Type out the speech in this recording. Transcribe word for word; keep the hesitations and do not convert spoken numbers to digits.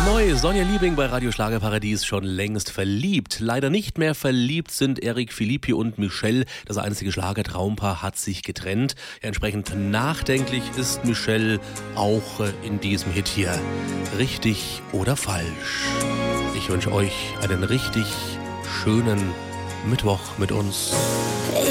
Neu, Sonja Liebing bei Radio Schlagerparadies, schon längst verliebt. Leider nicht mehr verliebt sind Eric Philippi und Michelle. Das einzige Schlagertraumpaar hat sich getrennt. Ja, entsprechend nachdenklich ist Michelle auch in diesem Hit hier. Richtig oder falsch? Ich wünsche euch einen richtig schönen Mittwoch mit uns.